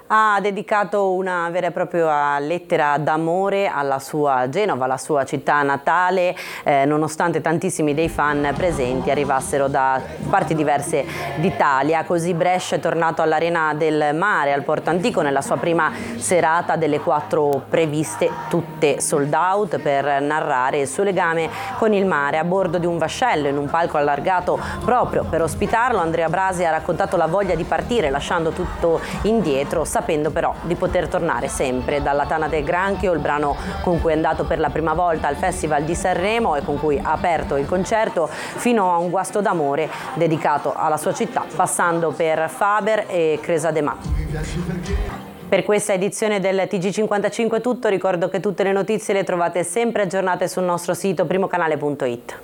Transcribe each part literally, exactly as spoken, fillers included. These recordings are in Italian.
Ha dedicato una vera e propria lettera d'amore alla sua Genova, alla sua città natale, eh, nonostante tantissimi dei fan presenti arrivassero da parti diverse d'Italia. Così Brescia è tornato all'Arena del Mare, al Porto Antico, nella sua prima serata delle quattro previste, tutte sold out, per narrare il suo legame con il mare. A bordo di un vascello, in un palco allargato proprio per ospitarlo, Andrea Brasi ha raccontato la voglia di partire, lasciando tutto indietro, sapendo però di poter tornare sempre. Dalla Tana del Granchio, il brano con cui è andato per la prima volta al Festival di Sanremo e con cui ha aperto il concerto, fino a Un guasto d'amore dedicato alla sua città, passando per Faber e Cresa de Mar. Per questa edizione del T G cinquantacinque è tutto. Ricordo che tutte le notizie le trovate sempre aggiornate sul nostro sito primocanale punto it.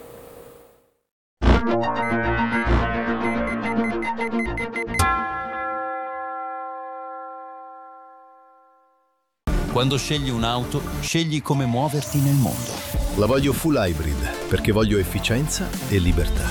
Quando scegli un'auto, scegli come muoverti nel mondo. La voglio full hybrid perché voglio efficienza e libertà.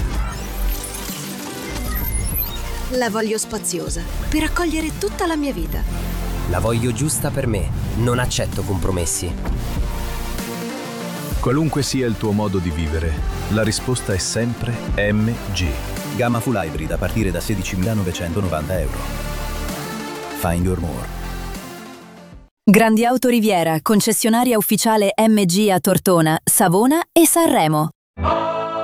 La voglio spaziosa per accogliere tutta la mia vita. La voglio giusta per me, non accetto compromessi. Qualunque sia il tuo modo di vivere, la risposta è sempre M G. Gamma full hybrid a partire da sedicimilanovecentonovanta euro. Find your more. Grandi Auto Riviera, concessionaria ufficiale M G a Tortona, Savona e Sanremo.